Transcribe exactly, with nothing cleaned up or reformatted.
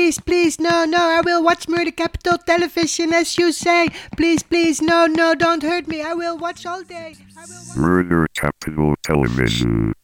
Please, please, no, no, I will watch Murder Capital Television as you say. Please, please, no, no, don't hurt me. I will watch all day. I will watch- Murder Capital Television.